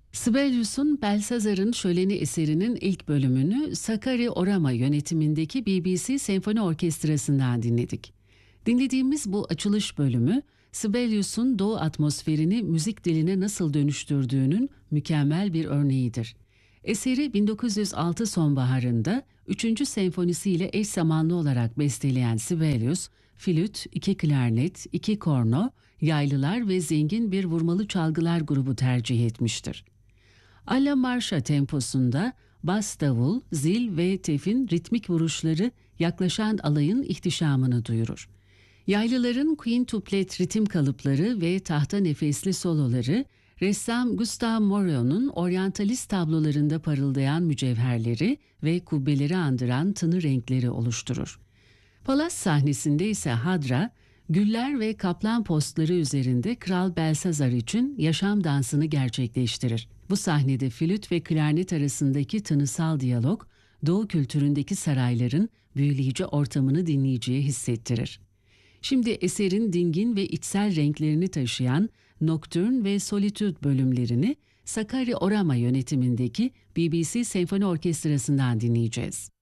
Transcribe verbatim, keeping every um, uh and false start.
Sibelius'un Belsazar'ın Şöleni eserinin ilk bölümünü Sakari Orama yönetimindeki B B C Senfoni Orkestrası'ndan dinledik. Dinlediğimiz bu açılış bölümü, Sibelius'un Doğu atmosferini müzik diline nasıl dönüştürdüğünün mükemmel bir örneğidir. Eseri bin dokuz yüz altı sonbaharında üçüncü senfonisiyle eş zamanlı olarak besteleyen Sibelius, flüt, iki klarnet, iki korno, yaylılar ve zengin bir vurmalı çalgılar grubu tercih etmiştir. Alla marşa temposunda bas davul, zil ve tefin ritmik vuruşları yaklaşan alayın ihtişamını duyurur. Yaylıların quintuplet ritim kalıpları ve tahta nefesli soloları, ressam Gustave Moreau'nun oryantalist tablolarında parıldayan mücevherleri ve kubbeleri andıran tını renkleri oluşturur. Palas sahnesinde ise Hadra, güller ve kaplan postları üzerinde Kral Belsazar için yaşam dansını gerçekleştirir. Bu sahnede flüt ve klarnet arasındaki tınısal diyalog, Doğu kültüründeki sarayların büyüleyici ortamını dinleyiciye hissettirir. Şimdi eserin dingin ve içsel renklerini taşıyan Nocturne ve Solitude bölümlerini Sakari Orama yönetimindeki B B C Senfoni Orkestrası'ndan dinleyeceğiz.